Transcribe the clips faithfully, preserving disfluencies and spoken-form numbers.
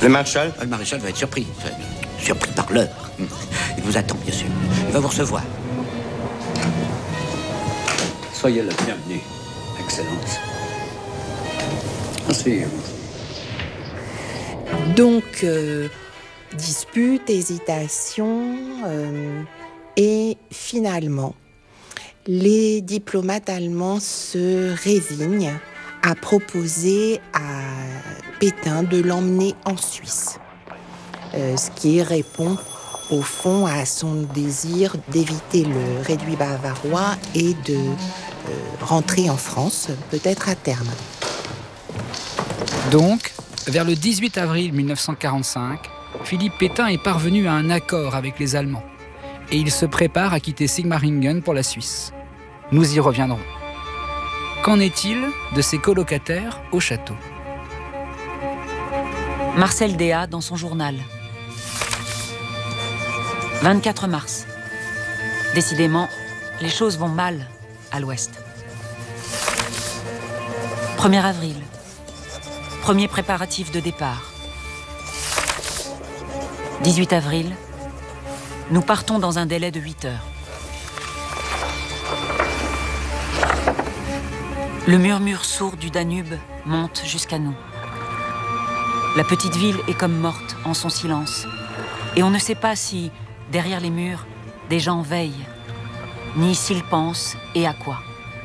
Le maréchal? Le maréchal va être surpris. Surpris par l'heure. Il vous attend, bien sûr. Il va vous recevoir. Soyez la bienvenue, Excellence. Asseyez-vous. Donc, euh, dispute, hésitation, euh, et finalement, les diplomates allemands se résignent à proposer à Pétain de l'emmener en Suisse, euh, ce qui répond au fond à son désir d'éviter le réduit bavarois et de euh, rentrer en France, peut-être à terme. Donc, vers le dix-huit avril mille neuf cent quarante-cinq, Philippe Pétain est parvenu à un accord avec les Allemands et il se prépare à quitter Sigmaringen pour la Suisse. Nous y reviendrons. Qu'en est-il de ses colocataires au château ? Marcel Déat dans son journal. vingt-quatre mars. Décidément, les choses vont mal à l'ouest. premier avril. Premier préparatif de départ. dix-huit avril. Nous partons dans un délai de huit heures. Le murmure sourd du Danube monte jusqu'à nous. La petite ville est comme morte en son silence. Et on ne sait pas si, derrière les murs, des gens veillent, ni s'ils pensent et à quoi.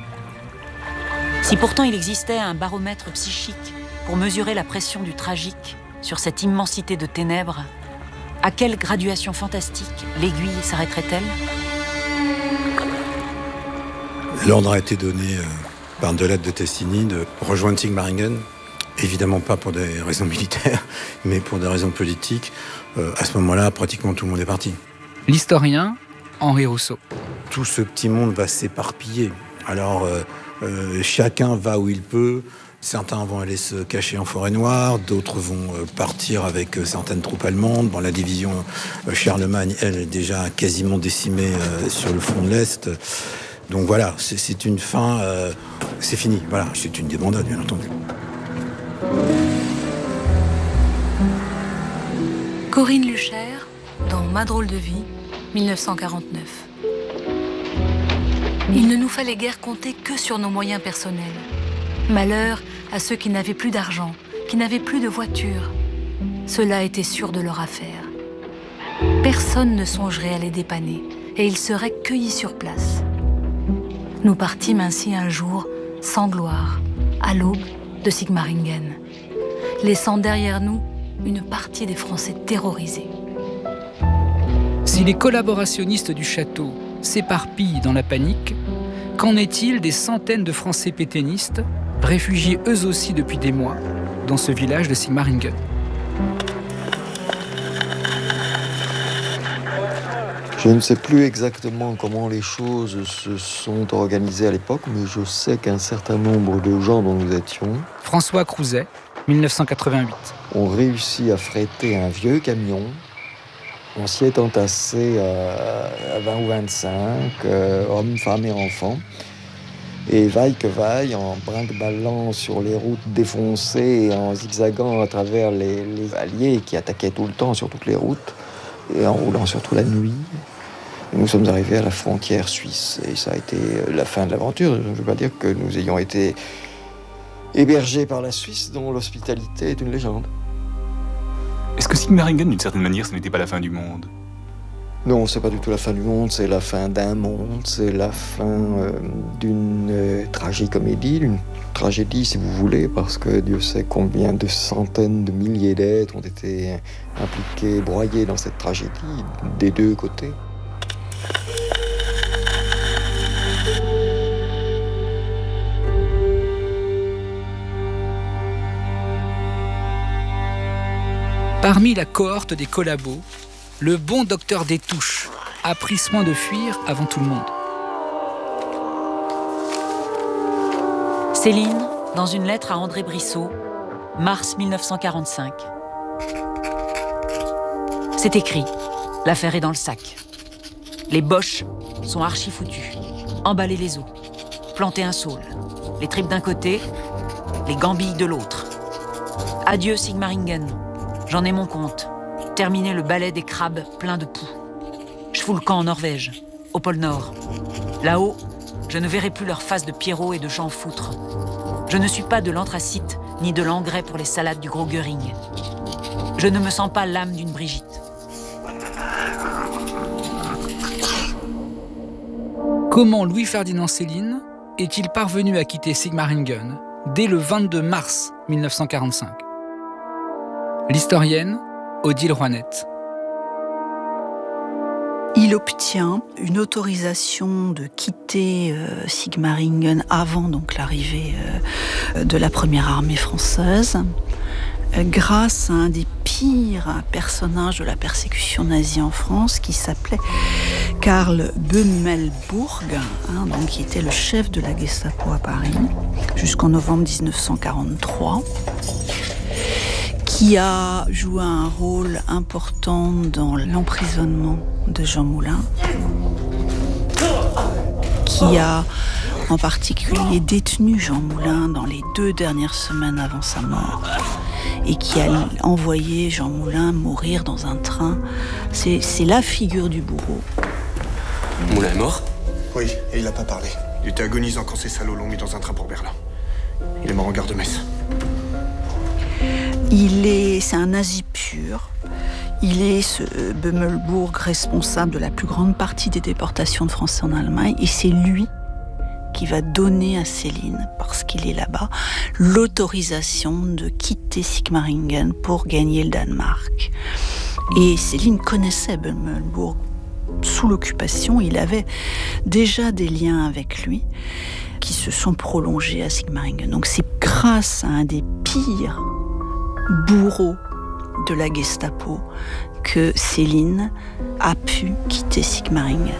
Si pourtant il existait un baromètre psychique pour mesurer la pression du tragique sur cette immensité de ténèbres, à quelle graduation fantastique l'aiguille s'arrêterait-elle ? L'ordre a été donné euh, par deux lettres de Testini de rejoindre Sigmaringen, évidemment pas pour des raisons militaires, mais pour des raisons politiques. Euh, à ce moment-là, pratiquement tout le monde est parti. L'historien Henri Rousseau. Tout ce petit monde va s'éparpiller. Alors, euh, euh, chacun va où il peut. Certains vont aller se cacher en forêt noire, d'autres vont partir avec certaines troupes allemandes. Bon, la division Charlemagne, elle, est déjà quasiment décimée sur le front de l'Est. Donc voilà, c'est, c'est une fin, euh, c'est fini. Voilà, c'est une débandade, bien entendu. Corinne Lucher, dans Ma drôle de vie, mille neuf cent quarante-neuf. Il ne nous fallait guère compter que sur nos moyens personnels. Malheur à ceux qui n'avaient plus d'argent, qui n'avaient plus de voiture. Cela était sûr de leur affaire. Personne ne songerait à les dépanner, et ils seraient cueillis sur place. Nous partîmes ainsi un jour, sans gloire, à l'aube de Sigmaringen, laissant derrière nous une partie des Français terrorisés. Si les collaborationnistes du château s'éparpillent dans la panique, qu'en est-il des centaines de Français pétainistes, réfugiés eux aussi depuis des mois, dans ce village de Sigmaringen? Je ne sais plus exactement comment les choses se sont organisées à l'époque, mais je sais qu'un certain nombre de gens dont nous étions... François Crouzet, mille neuf cent quatre-vingt-huit. ...ont réussi à fréter un vieux camion. On s'y est entassé à vingt ou vingt-cinq, euh, hommes, femmes et enfants. Et vaille que vaille, en brinque-ballant sur les routes défoncées et en zigzagant à travers les, les alliés qui attaquaient tout le temps sur toutes les routes, et en roulant surtout la nuit, nous sommes arrivés à la frontière suisse. Et ça a été la fin de l'aventure. Je ne veux pas dire que nous ayons été hébergés par la Suisse, dont l'hospitalité est une légende. Est-ce que Sigmaringen, d'une certaine manière, ce n'était pas la fin du monde ? Non, c'est pas du tout la fin du monde, c'est la fin d'un monde, c'est la fin euh, d'une euh, tragicomédie, d'une tragédie si vous voulez, parce que Dieu sait combien de centaines de milliers d'êtres ont été impliqués, broyés dans cette tragédie, des deux côtés. Parmi la cohorte des collabos, le bon docteur Détouche a pris soin de fuir avant tout le monde. Céline, dans une lettre à André Brissot, mars mille neuf cent quarante-cinq. C'est écrit, l'affaire est dans le sac. Les boches sont archi foutus. Emballer les os, planter un saule, les tripes d'un côté, les gambilles de l'autre. Adieu Sigmaringen. J'en ai mon compte. Terminer le balai des crabes plein de poux. Je fous le camp en Norvège, au pôle Nord. Là-haut, je ne verrai plus leur face de Pierrot et de Jean Foutre. Je ne suis pas de l'anthracite, ni de l'engrais pour les salades du gros Göring. Je ne me sens pas l'âme d'une Brigitte. Comment Louis-Ferdinand Céline est-il parvenu à quitter Sigmaringen dès le vingt-deux mars mille neuf cent quarante-cinq? L'historienne Odile Roinette. Il obtient une autorisation de quitter euh, Sigmaringen avant donc l'arrivée euh, de la première armée française, euh, grâce à un des pires personnages de la persécution nazie en France, qui s'appelait Karl Böhmelburg, hein, donc qui était le chef de la Gestapo à Paris jusqu'en novembre dix-neuf cent quarante-trois. Qui a joué un rôle important dans l'emprisonnement de Jean Moulin, qui a en particulier détenu Jean Moulin dans les deux dernières semaines avant sa mort, et qui a envoyé Jean Moulin mourir dans un train. C'est, c'est la figure du bourreau. Moulin est mort ? Oui, et il n'a pas parlé. Il était agonisant quand ces salauds l'ont mis dans un train pour Berlin. Il est mort en gare de Metz. Il est, c'est un nazi pur. Il est, ce Böhmelburg, responsable de la plus grande partie des déportations de Français en Allemagne. Et c'est lui qui va donner à Céline, parce qu'il est là-bas, l'autorisation de quitter Sigmaringen pour gagner le Danemark. Et Céline connaissait Böhmelburg. Sous l'occupation, il avait déjà des liens avec lui qui se sont prolongés à Sigmaringen. Donc c'est grâce à un des pires bourreau de la Gestapo que Céline a pu quitter Sigmaringen.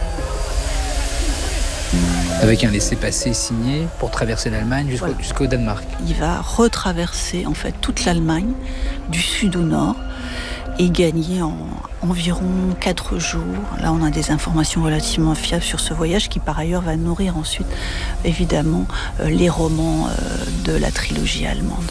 Avec un laissez-passer signé pour traverser l'Allemagne jusqu'au, voilà. jusqu'au Danemark. Il va retraverser en fait toute l'Allemagne, du sud au nord, et gagner en environ quatre jours. Là, on a des informations relativement fiables sur ce voyage qui, par ailleurs, va nourrir ensuite, évidemment, euh, les romans euh, de la trilogie allemande.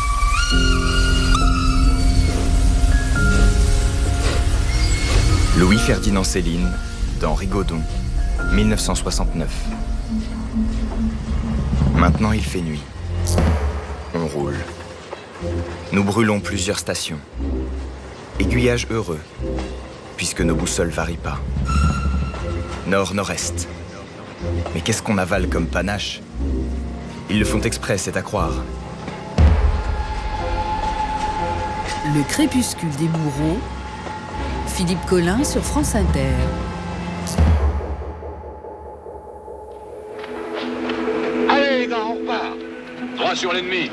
Louis-Ferdinand Céline, dans Rigaudon, dix-neuf cent soixante-neuf. Maintenant, il fait nuit. On roule. Nous brûlons plusieurs stations. Aiguillage heureux, puisque nos boussoles varient pas. Nord-nord-est. Mais qu'est-ce qu'on avale comme panache? Ils le font exprès, c'est à croire. Le crépuscule des bourreaux, Philippe Collin sur France Inter. Allez les gars, on repart. Droit sur l'ennemi.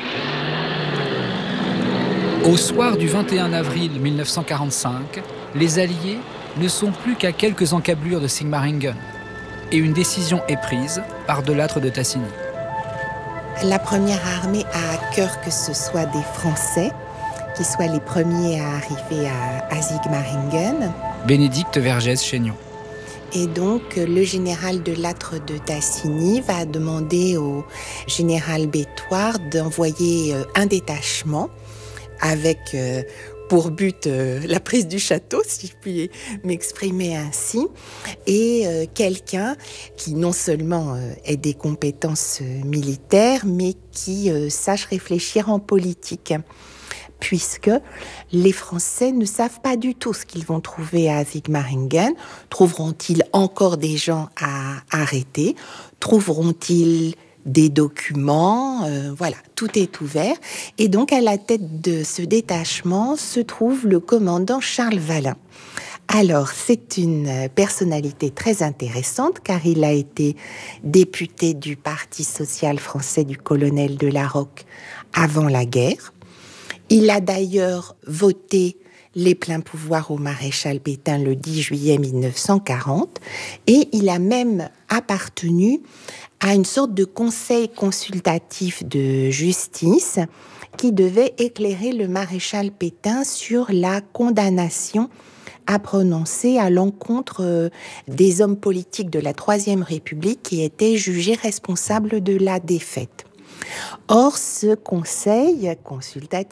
Au soir du vingt et un avril mille neuf cent quarante-cinq, les Alliés ne sont plus qu'à quelques encablures de Sigmaringen. Et une décision est prise par De Lattre de Tassigny. La première armée a à cœur que ce soit des Français qui soient les premiers à arriver à, à Sigmaringen. Bénédicte Vergès-Chénion. Et donc, le général De Lattre de Tassigny va demander au général Bétoir d'envoyer un détachement avec euh, pour but euh, la prise du château, si je puis m'exprimer ainsi, et euh, quelqu'un qui non seulement euh, ait des compétences euh, militaires, mais qui euh, sache réfléchir en politique, puisque les Français ne savent pas du tout ce qu'ils vont trouver à Sigmaringen. Trouveront-ils encore des gens à arrêter? Trouveront-ils des documents, euh, voilà, tout est ouvert. Et donc, à la tête de ce détachement se trouve le commandant Charles Vallin. Alors, c'est une personnalité très intéressante, car il a été député du Parti social français du colonel de La Rocque avant la guerre. Il a d'ailleurs voté les pleins pouvoirs au maréchal Pétain le dix juillet mille neuf cent quarante, et il a même appartenu à une sorte de conseil consultatif de justice qui devait éclairer le maréchal Pétain sur la condamnation à prononcer à l'encontre des hommes politiques de la Troisième République qui étaient jugés responsables de la défaite. Or, ce conseil consultatif